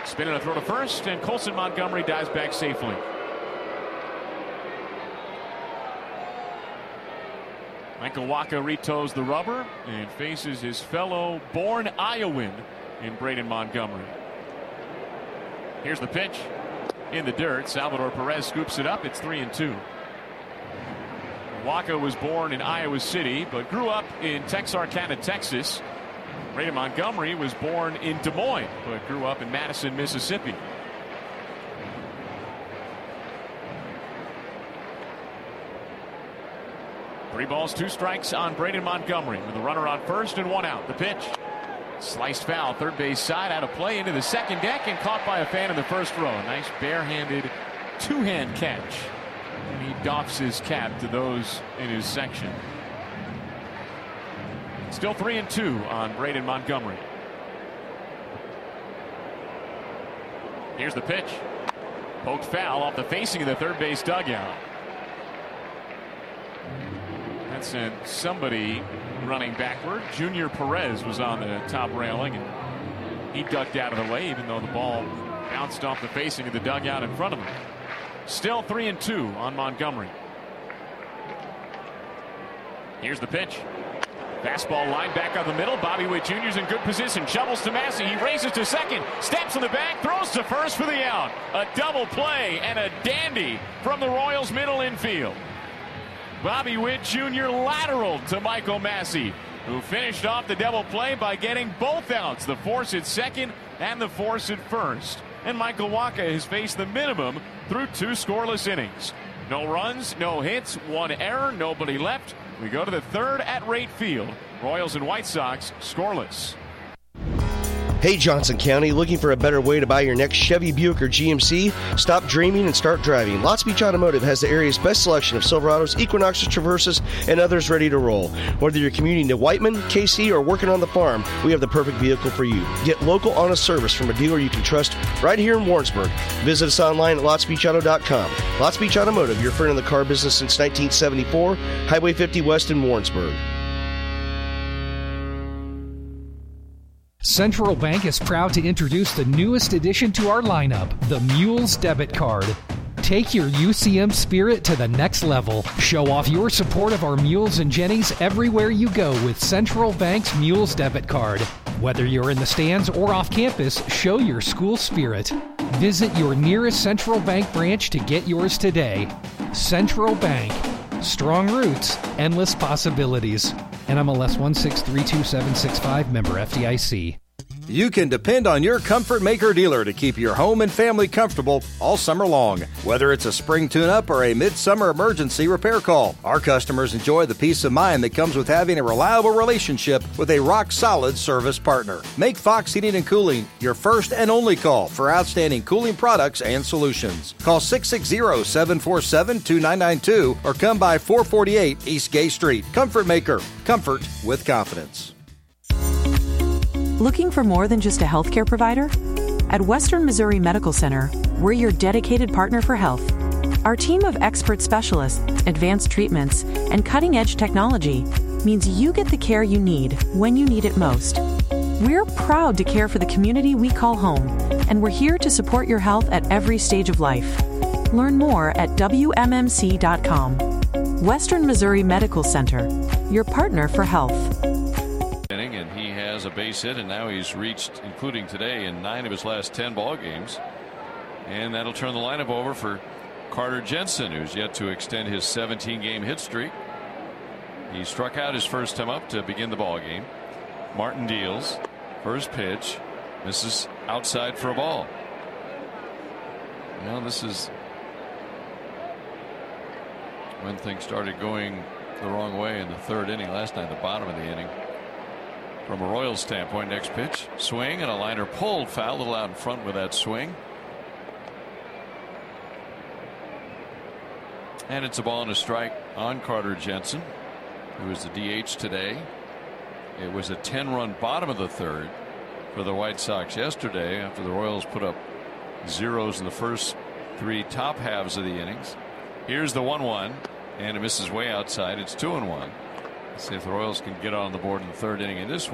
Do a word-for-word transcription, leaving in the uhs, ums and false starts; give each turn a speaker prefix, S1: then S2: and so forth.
S1: Spinning a throw to first, and Colson Montgomery dives back safely. Michael Wacha retoes the rubber and faces his fellow born Iowan in Braden Montgomery. Here's the pitch in the dirt. Salvador Perez scoops it up. It's three and two. Wacha was born in Iowa City but grew up in Texarkana, Texas. Braden Montgomery was born in Des Moines but grew up in Madison, Mississippi. Three balls, two strikes on Braden Montgomery with a runner on first and one out. The pitch. Sliced foul, third base side, out of play into the second deck and caught by a fan in the first row. Nice barehanded two-hand catch. And he doffs his cap to those in his section. Still three and two on Braden Montgomery. Here's the pitch. Poked foul off the facing of the third base dugout. That sent somebody running backward. Junior Perez was on the top railing, and he ducked out of the way, even though the ball bounced off the facing of the dugout in front of him. Still three and two on Montgomery. Here's the pitch. Fastball line back up the middle. Bobby Witt Junior's in good position. Shovels to Massey. He races to second. Steps in the back. Throws to first for the out. A double play and a dandy from the Royals middle infield. Bobby Witt Junior lateral to Michael Massey, who finished off the double play by getting both outs, the force at second and the force at first. And Michael Wacha has faced the minimum through two scoreless innings. No runs, no hits, one error, nobody left. We go to the third at Rate Field. Royals and White Sox scoreless.
S2: Hey, Johnson County, looking for a better way to buy your next Chevy, Buick, or G M C? Stop dreaming and start driving. Lots Beach Automotive has the area's best selection of Silverados, Equinoxes, Traverses, and others ready to roll. Whether you're commuting to Whiteman, K C, or working on the farm, we have the perfect vehicle for you. Get local, honest service from a dealer you can trust right here in Warrensburg. Visit us online at lots beach auto dot com. Lots Beach Automotive, your friend in the car business since nineteen seventy-four, Highway fifty West in Warrensburg.
S3: Central Bank is proud to introduce the newest addition to our lineup, the Mules Debit Card. Take your U C M spirit to the next level. Show off your support of our Mules and Jennies everywhere you go with Central Bank's Mules Debit Card. Whether you're in the stands or off campus, show your school spirit. Visit your nearest Central Bank branch to get yours today. Central Bank. Strong roots, endless possibilities. N M L S one six three two seven six five, member F D I C.
S4: You can depend on your Comfort Maker dealer to keep your home and family comfortable all summer long. Whether it's a spring tune-up or a midsummer emergency repair call, our customers enjoy the peace of mind that comes with having a reliable relationship with a rock-solid service partner. Make Fox Heating and Cooling your first and only call for outstanding cooling products and solutions. Call six six zero, seven four seven, two nine nine two or come by four forty-eight East Gay Street. Comfort Maker. Comfort with confidence.
S5: Looking for more than just a healthcare provider? At Western Missouri Medical Center, we're your dedicated partner for health. Our team of expert specialists, advanced treatments, and cutting-edge technology means you get the care you need when you need it most. We're proud to care for the community we call home, and we're here to support your health at every stage of life. Learn more at W M M C dot com. Western Missouri Medical Center, your partner for health.
S6: And he has a base hit, and now he's reached, including today, in nine of his last ten ball games. And that'll turn the lineup over for Carter Jensen, who's yet to extend his seventeen game hit streak. He struck out his first time up to begin the ball game. Martin deals. First pitch. Misses outside for a ball. Well, this is when things started going the wrong way in the third inning last night, the bottom of the inning. From a Royals standpoint, next pitch, swing and a liner pulled foul, a little out in front with that swing. And it's a ball and a strike on Carter Jensen, who was the D H today. It was a ten run bottom of the third for the White Sox yesterday after the Royals put up zeros in the first three top halves of the innings. Here's the one one, and it misses way outside. It's two and one. Let's see if the Royals can get on the board in the third inning in this one.